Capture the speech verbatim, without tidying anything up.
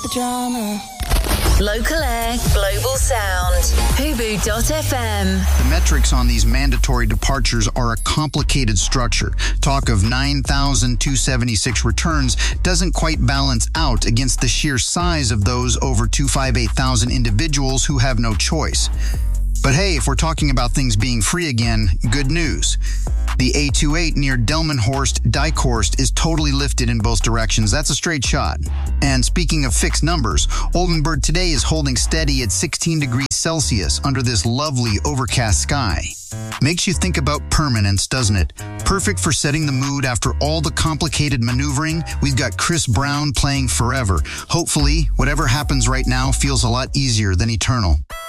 The drama. Local air, global sound. Hubu dot f m. The metrics on these mandatory departures are a complicated structure. Talk of nine thousand two hundred seventy-six returns doesn't quite balance out against the sheer size of those over two hundred fifty-eight thousand individuals who have no choice. But hey, if we're talking about things being free again, good news. The A twenty-eight near Delmenhorst Diekhorst is totally lifted in both directions. That's a straight shot. And speaking of fixed numbers, Oldenburg today is holding steady at sixteen degrees Celsius under this lovely overcast sky. Makes you think about permanence, doesn't it? Perfect for setting the mood after all the complicated maneuvering. We've got Chris Brown playing Forever. Hopefully, whatever happens right now feels a lot easier than eternal.